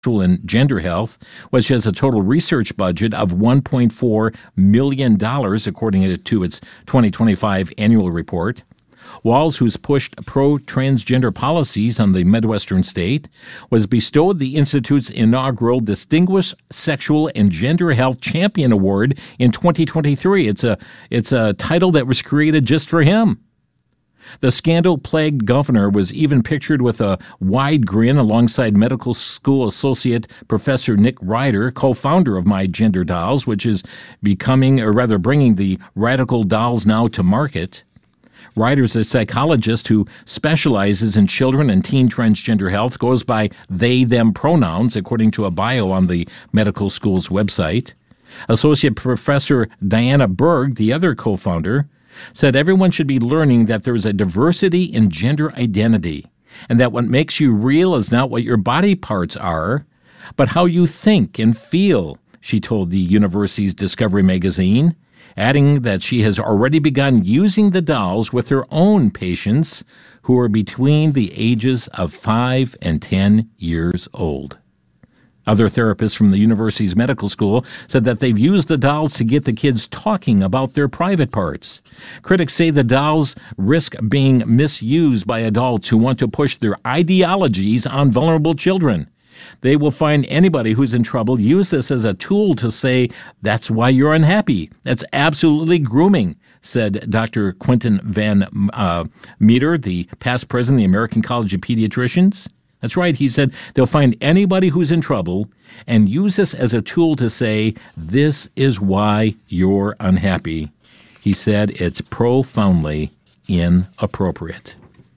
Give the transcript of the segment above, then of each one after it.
and gender health, which has a total research budget of $1.4 million, according to its 2025 annual report. Walz, who's pushed pro-transgender policies on the Midwestern state, was bestowed the Institute's inaugural Distinguished Sexual and Gender Health Champion Award in 2023. It's a title that was created just for him. The scandal-plagued governor was even pictured with a wide grin alongside medical school associate Professor Nick Ryder, co-founder of My Gender Dolls, which is bringing the radical dolls now to market. Ryder's a psychologist who specializes in children and teen transgender health, goes by they-them pronouns, according to a bio on the medical school's website. Associate Professor Diana Berg, the other co-founder, said everyone should be learning that there is a diversity in gender identity, and that what makes you real is not what your body parts are, but how you think and feel, she told the university's Discovery magazine, adding that she has already begun using the dolls with her own patients who are between the ages of 5 and 10 years old. Other therapists from the university's medical school said that they've used the dolls to get the kids talking about their private parts. Critics say the dolls risk being misused by adults who want to push their ideologies on vulnerable children. They will find anybody who's in trouble use this as a tool to say, that's why you're unhappy. That's absolutely grooming, said Dr. Quentin Van Meter, the past president of the American College of Pediatricians. That's right, he said they'll find anybody who's in trouble and use this as a tool to say, this is why you're unhappy. He said it's profoundly inappropriate.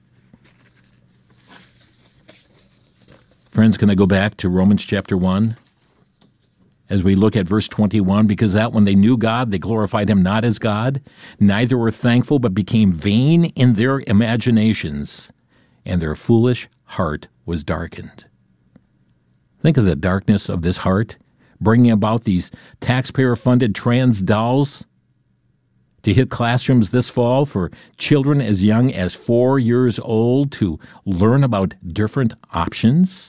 Friends, can I go back to Romans chapter 1? As we look at verse 21, because that when they knew God, they glorified him not as God, neither were thankful, but became vain in their imaginations, and their foolish heart was darkened. Think of the darkness of this heart, bringing about these taxpayer-funded trans dolls to hit classrooms this fall for children as young as 4 years old to learn about different options.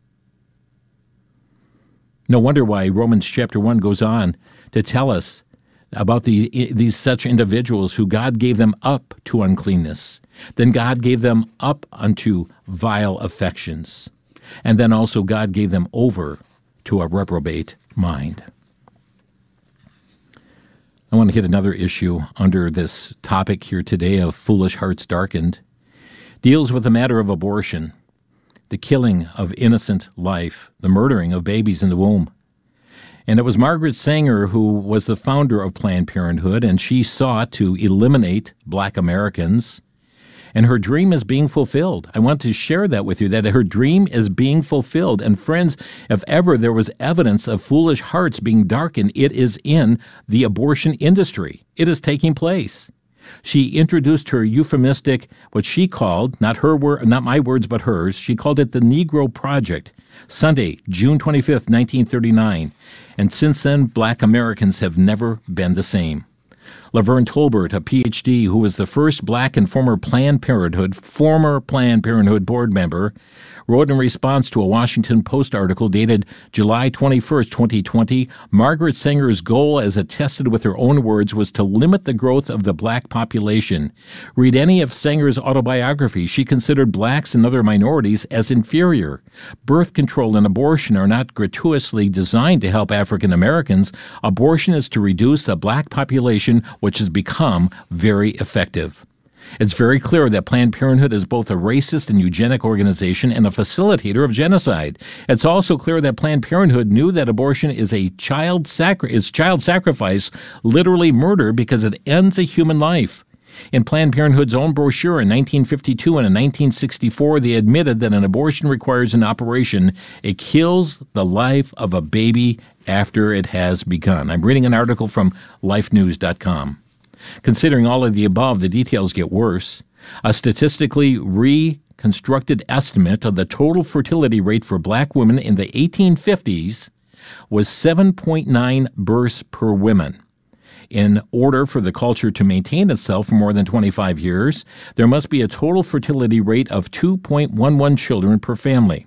No wonder why Romans chapter 1 goes on to tell us about these such individuals who God gave them up to uncleanness. Then God gave them up unto vile affections. And then also God gave them over to a reprobate mind. I want to hit another issue under this topic here today of foolish hearts darkened. Deals with the matter of abortion, the killing of innocent life, the murdering of babies in the womb. And it was Margaret Sanger who was the founder of Planned Parenthood, and she sought to eliminate Black Americans. And her dream is being fulfilled. I want to share that with you, that her dream is being fulfilled. And friends, if ever there was evidence of foolish hearts being darkened, it is in the abortion industry. It is taking place. She introduced her euphemistic, what she called, not my words, but hers, she called it the Negro Project, Sunday, June 25th, 1939. And since then, Black Americans have never been the same. Laverne Tolbert, a Ph.D., who was the first Black and former Planned Parenthood board member, wrote in response to a Washington Post article dated July 21st, 2020, Margaret Sanger's goal, as attested with her own words, was to limit the growth of the Black population. Read any of Sanger's autobiography. She considered Blacks and other minorities as inferior. Birth control and abortion are not gratuitously designed to help African Americans. Abortion is to reduce the Black population, which has become very effective. It's very clear that Planned Parenthood is both a racist and eugenic organization and a facilitator of genocide. It's also clear that Planned Parenthood knew that abortion is child sacrifice, literally murder, because it ends a human life. In Planned Parenthood's own brochure in 1952 and in 1964, they admitted that an abortion requires an operation. It kills the life of a baby after it has begun. I'm reading an article from lifenews.com. Considering all of the above, the details get worse. A statistically reconstructed estimate of the total fertility rate for Black women in the 1850s was 7.9 births per woman. In order for the culture to maintain itself for more than 25 years, there must be a total fertility rate of 2.11 children per family.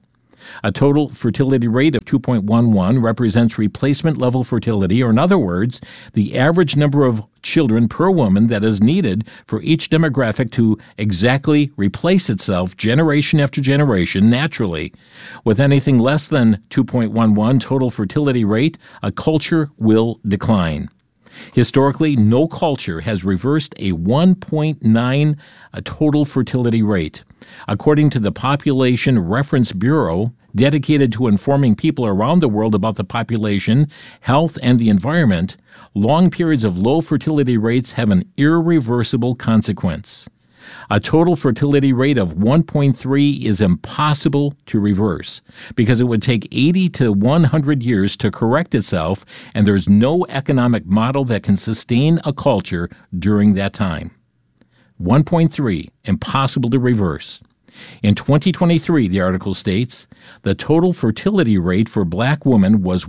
A total fertility rate of 2.11 represents replacement level fertility, or in other words, the average number of children per woman that is needed for each demographic to exactly replace itself generation after generation naturally. With anything less than 2.11 total fertility rate, a culture will decline. Historically, no culture has reversed a 1.9 total fertility rate. According to the Population Reference Bureau, dedicated to informing people around the world about the population, health, and the environment, long periods of low fertility rates have an irreversible consequence. A total fertility rate of 1.3 is impossible to reverse because it would take 80 to 100 years to correct itself, and there's no economic model that can sustain a culture during that time. 1.3, impossible to reverse. In 2023, the article states, the total fertility rate for black women was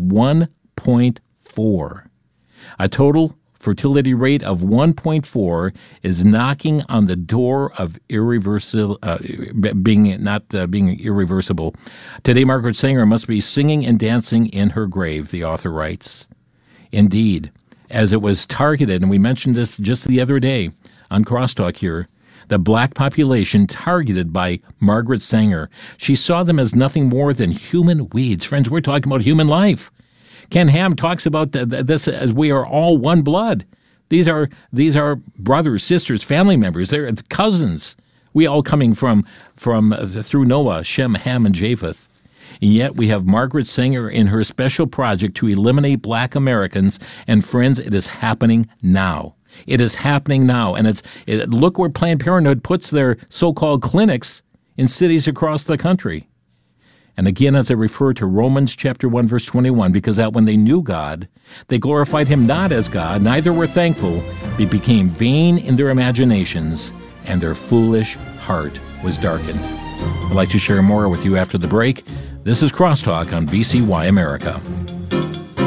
1.4. A total fertility rate of 1.4 is knocking on the door of being irreversible. Today, Margaret Sanger must be singing and dancing in her grave, the author writes. Indeed, as it was targeted, and we mentioned this just the other day on Crosstalk here, the black population targeted by Margaret Sanger. She saw them as nothing more than human weeds. Friends, we're talking about human life. Ken Ham talks about this as we are all one blood. These are brothers, sisters, family members. They're cousins. We all coming from through Noah, Shem, Ham, and Japheth. And yet we have Margaret Sanger in her special project to eliminate black Americans. And friends, it is happening now. It is happening now. And look where Planned Parenthood puts their so-called clinics in cities across the country. And again, as I refer to Romans chapter 1, verse 21, because that when they knew God, they glorified him not as God, neither were thankful, but became vain in their imaginations, and their foolish heart was darkened. I'd like to share more with you after the break. This is Crosstalk on VCY America.